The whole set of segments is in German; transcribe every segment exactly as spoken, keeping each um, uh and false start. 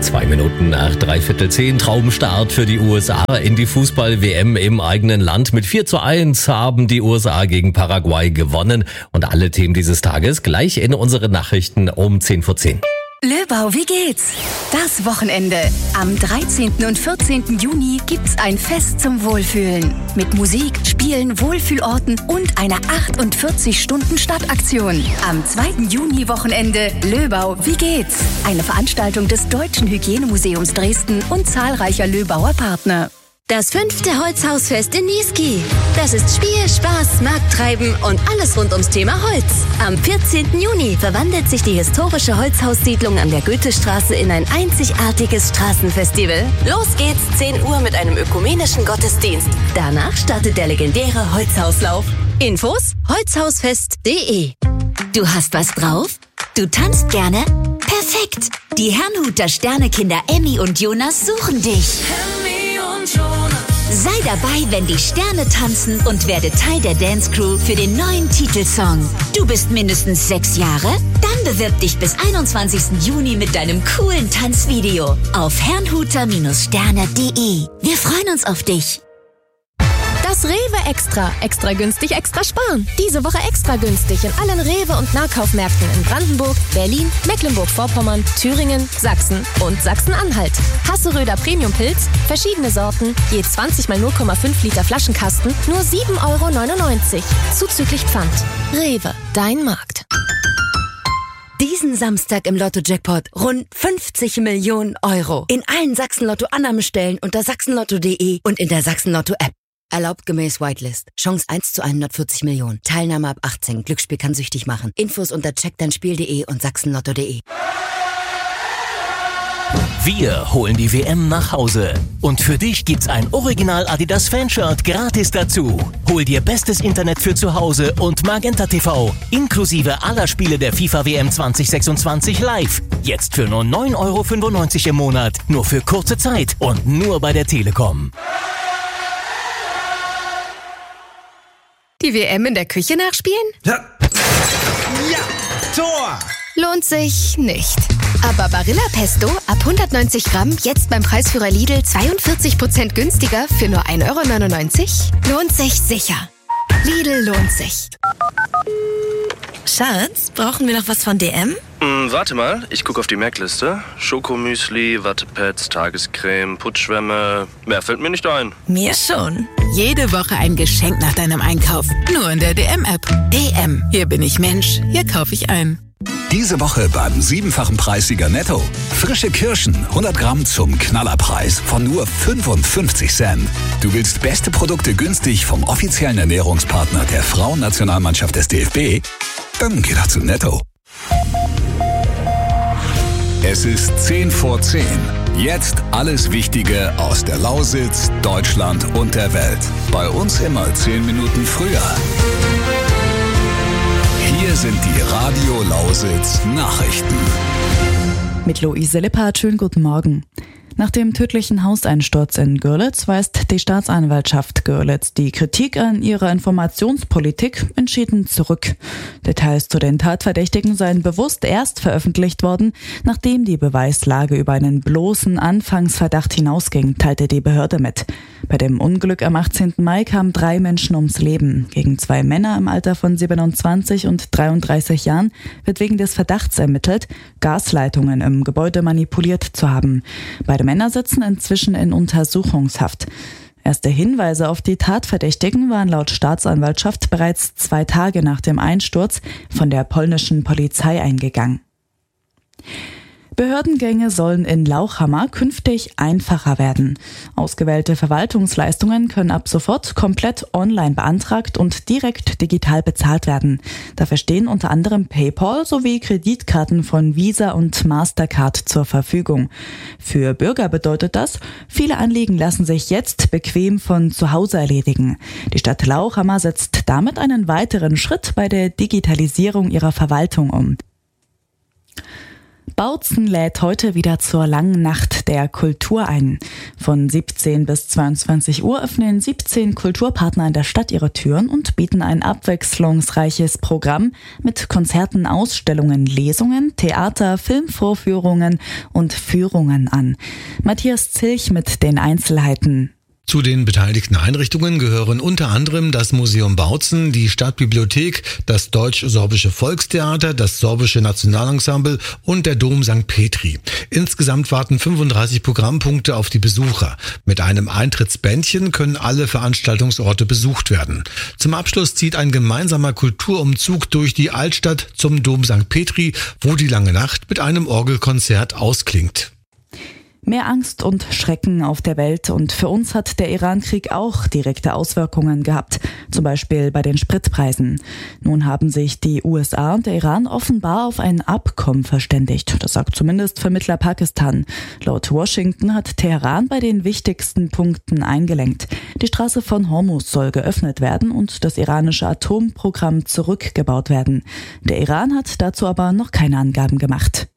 Zwei Minuten nach dreiviertel zehn, Traumstart für die U S A in die Fußball-W M im eigenen Land. Mit vier zu eins haben die U S A gegen Paraguay gewonnen. Und alle Themen dieses Tages gleich in unseren Nachrichten um zehn vor zehn. Löbau, wie geht's? Das Wochenende. Am dreizehnten und vierzehnten Juni gibt's ein Fest zum Wohlfühlen. Mit Musik, Spielen, Wohlfühlorten und einer achtundvierzig Stunden Stadtaktion. Am zweiten Juni-Wochenende Löbau, wie geht's? Eine Veranstaltung des Deutschen Hygienemuseums Dresden und zahlreicher Löbauer Partner. Das fünfte Holzhausfest in Niesky. Das ist Spiel, Spaß, Markttreiben und alles rund ums Thema Holz. Am vierzehnten Juni verwandelt sich die historische Holzhaussiedlung an der Goethestraße in ein einzigartiges Straßenfestival. Los geht's, zehn Uhr mit einem ökumenischen Gottesdienst. Danach startet der legendäre Holzhauslauf. Infos holzhausfest punkt de. Du hast was drauf? Du tanzt gerne? Perfekt! Die Herrnhuter Sternekinder Emmy und Jonas suchen dich. Sei dabei, wenn die Sterne tanzen und werde Teil der Dance Crew für den neuen Titelsong. Du bist mindestens sechs Jahre? Dann bewirb dich bis einundzwanzigsten Juni mit deinem coolen Tanzvideo auf herrnhuter Sterne punkt de. Wir freuen uns auf dich. Das Rewe Extra. Extra günstig, extra sparen. Diese Woche extra günstig in allen Rewe- und Nahkaufmärkten in Brandenburg, Berlin, Mecklenburg-Vorpommern, Thüringen, Sachsen und Sachsen-Anhalt. Hasseröder Premium-Pilz, verschiedene Sorten, je zwanzig mal null Komma fünf Liter Flaschenkasten, nur sieben Euro neunundneunzig. Zuzüglich Pfand. Rewe, dein Markt. Diesen Samstag im Lotto-Jackpot rund fünfzig Millionen Euro. In allen Sachsen-Lotto-Annahmestellen unter sachsenlotto punkt de und in der Sachsen-Lotto-App. Erlaubt gemäß Whitelist. Chance eins zu hundertvierzig Millionen. Teilnahme ab achtzehn. Glücksspiel kann süchtig machen. Infos unter check dein spiel punkt de und sachsenlotto punkt de. Wir holen die W M nach Hause. Und für dich gibt's ein Original Adidas Fanshirt gratis dazu. Hol dir bestes Internet für zu Hause und Magenta T V. Inklusive aller Spiele der FIFA W M zwanzig sechsundzwanzig live. Jetzt für nur neun Euro fünfundneunzig im Monat. Nur für kurze Zeit und nur bei der Telekom. Die W M in der Küche nachspielen? Ja, ja, Tor! Lohnt sich nicht. Aber Barilla Pesto ab hundertneunzig Gramm jetzt beim Preisführer Lidl zweiundvierzig Prozent günstiger für nur ein Euro neunundneunzig? Lohnt sich sicher. Lidl lohnt sich. Schatz, brauchen wir noch was von D M? Hm, warte mal, ich gucke auf die Merkliste. Schokomüsli, Wattepads, Tagescreme, Putzschwämme. Mehr fällt mir nicht ein. Mir schon. Jede Woche ein Geschenk nach deinem Einkauf. Nur in der D M-App. D M. Hier bin ich Mensch. Hier kaufe ich ein. Diese Woche beim siebenfachen Preissieger Netto. Frische Kirschen, hundert Gramm zum Knallerpreis von nur fünfundfünfzig Cent. Du willst beste Produkte günstig vom offiziellen Ernährungspartner der Frauennationalmannschaft des D F B? Dann geh doch zu Netto. Es ist zehn vor zehn. Jetzt alles Wichtige aus der Lausitz, Deutschland und der Welt. Bei uns immer zehn Minuten früher. Hier sind die Radio Lausitz Nachrichten. Mit Luise Lippert, schönen guten Morgen. Nach dem tödlichen Hauseinsturz in Görlitz weist die Staatsanwaltschaft Görlitz die Kritik an ihrer Informationspolitik entschieden zurück. Details zu den Tatverdächtigen seien bewusst erst veröffentlicht worden, nachdem die Beweislage über einen bloßen Anfangsverdacht hinausging, teilte die Behörde mit. Bei dem Unglück am achtzehnten Mai kamen drei Menschen ums Leben. Gegen zwei Männer im Alter von siebenundzwanzig und dreiunddreißig Jahren wird wegen des Verdachts ermittelt, Gasleitungen im Gebäude manipuliert zu haben. Beide Männer sitzen inzwischen in Untersuchungshaft. Erste Hinweise auf die Tatverdächtigen waren laut Staatsanwaltschaft bereits zwei Tage nach dem Einsturz von der polnischen Polizei eingegangen. Behördengänge sollen in Lauchhammer künftig einfacher werden. Ausgewählte Verwaltungsleistungen können ab sofort komplett online beantragt und direkt digital bezahlt werden. Dafür stehen unter anderem PayPal sowie Kreditkarten von Visa und Mastercard zur Verfügung. Für Bürger bedeutet das, viele Anliegen lassen sich jetzt bequem von zu Hause erledigen. Die Stadt Lauchhammer setzt damit einen weiteren Schritt bei der Digitalisierung ihrer Verwaltung um. Bautzen lädt heute wieder zur langen Nacht der Kultur ein. Von siebzehn bis zweiundzwanzig Uhr öffnen siebzehn Kulturpartner in der Stadt ihre Türen und bieten ein abwechslungsreiches Programm mit Konzerten, Ausstellungen, Lesungen, Theater, Filmvorführungen und Führungen an. Matthias Zilch mit den Einzelheiten. Zu den beteiligten Einrichtungen gehören unter anderem das Museum Bautzen, die Stadtbibliothek, das Deutsch-Sorbische Volkstheater, das Sorbische Nationalensemble und der Dom Sankt Petri. Insgesamt warten fünfunddreißig Programmpunkte auf die Besucher. Mit einem Eintrittsbändchen können alle Veranstaltungsorte besucht werden. Zum Abschluss zieht ein gemeinsamer Kulturumzug durch die Altstadt zum Dom Sankt Petri, wo die lange Nacht mit einem Orgelkonzert ausklingt. Mehr Angst und Schrecken auf der Welt, und für uns hat der Iran-Krieg auch direkte Auswirkungen gehabt, zum Beispiel bei den Spritpreisen. Nun haben sich die U S A und der Iran offenbar auf ein Abkommen verständigt, das sagt zumindest Vermittler Pakistan. Laut Washington hat Teheran bei den wichtigsten Punkten eingelenkt. Die Straße von Hormuz soll geöffnet werden und das iranische Atomprogramm zurückgebaut werden. Der Iran hat dazu aber noch keine Angaben gemacht.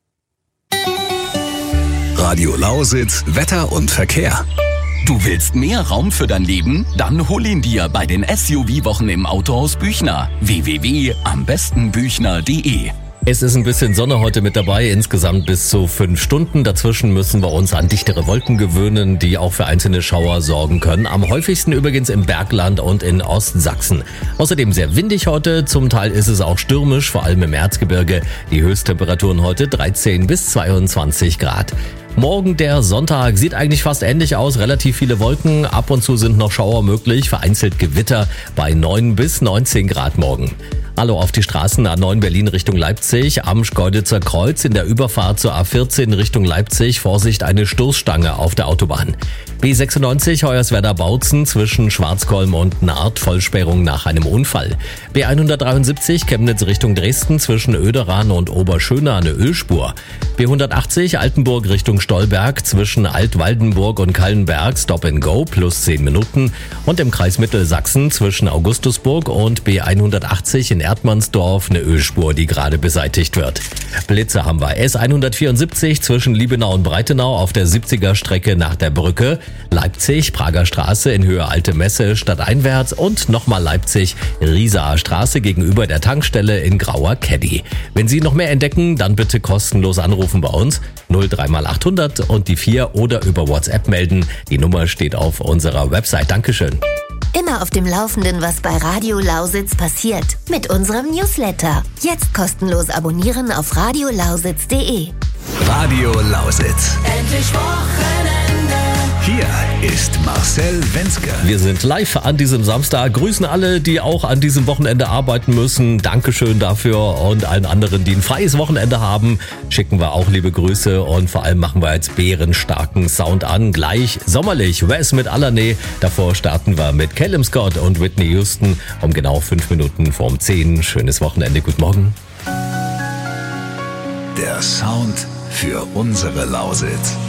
Radio Lausitz, Wetter und Verkehr. Du willst mehr Raum für dein Leben? Dann hol ihn dir bei den S U V-Wochen im Autohaus Büchner. w w w punkt am besten büchner punkt de. Es ist ein bisschen Sonne heute mit dabei, insgesamt bis zu fünf Stunden. Dazwischen müssen wir uns an dichtere Wolken gewöhnen, die auch für einzelne Schauer sorgen können. Am häufigsten übrigens im Bergland und in Ostsachsen. Außerdem sehr windig heute, zum Teil ist es auch stürmisch, vor allem im Erzgebirge. Die Höchsttemperaturen heute dreizehn bis zweiundzwanzig Grad. Morgen, der Sonntag, sieht eigentlich fast ähnlich aus. Relativ viele Wolken, ab und zu sind noch Schauer möglich, vereinzelt Gewitter bei neun bis neunzehn Grad morgen. Hallo auf die Straßen: A neun Berlin Richtung Leipzig, am Schkeuditzer Kreuz in der Überfahrt zur A vierzehn Richtung Leipzig. Vorsicht, eine Stoßstange auf der Autobahn. B sechsundneunzig Hoyerswerda-Bautzen zwischen Schwarzkolm und Naht, Vollsperrung nach einem Unfall. B hundertdreiundsiebzig Chemnitz Richtung Dresden zwischen Oederan und Oberschöna eine Ölspur. B hundertachtzig Altenburg Richtung Stolberg zwischen Altwaldenburg und Kallenberg Stop and Go plus zehn Minuten. Und im Kreis Mittelsachsen zwischen Augustusburg und B hundertachtzig in Erdmannsdorf eine Ölspur, die gerade beseitigt wird. Blitze haben wir. S hundertvierundsiebzig zwischen Liebenau und Breitenau auf der siebziger Strecke nach der Brücke. Leipzig, Prager Straße in Höhe Alte Messe stadteinwärts und nochmal Leipzig, Riesaer Straße gegenüber der Tankstelle in Grauer Caddy. Wenn Sie noch mehr entdecken, dann bitte kostenlos anrufen bei uns. null drei mal achthundert und die vier oder über WhatsApp melden. Die Nummer steht auf unserer Website. Dankeschön. Immer auf dem Laufenden, was bei Radio Lausitz passiert. Mit unserem Newsletter. Jetzt kostenlos abonnieren auf radiolausitz punkt de. Radio Lausitz. Endlich Wochenende. Hier ist Marcel Wenzke. Wir sind live an diesem Samstag, grüßen alle, die auch an diesem Wochenende arbeiten müssen. Dankeschön dafür, und allen anderen, die ein freies Wochenende haben, schicken wir auch liebe Grüße, und vor allem machen wir jetzt bärenstarken Sound an. Gleich sommerlich, Wes mit Allanay. Davor starten wir mit Callum Scott und Whitney Houston um genau fünf Minuten vorm zehn. Schönes Wochenende, guten Morgen. Der Sound für unsere Lausitz.